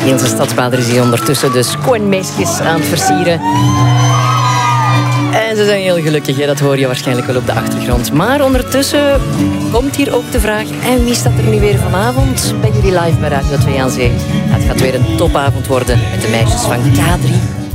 Heel zijn stadsbader is hier ondertussen de schoonmeisjes aan het versieren. En ze zijn heel gelukkig, hè? Dat hoor je waarschijnlijk wel op de achtergrond. Maar ondertussen komt hier ook de vraag... En wie staat er nu weer vanavond bij jullie live bij Radio 2 aan Zee? Het gaat weer een topavond worden met de meisjes van K3.